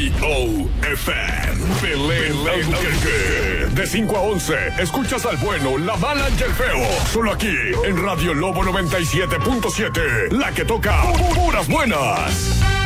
K-O-F-M. Belén Albuquerque. De 5 a 11, escuchas al bueno, la mala y el feo. Solo aquí, en Radio Lobo 97.7. La que toca puras buenas.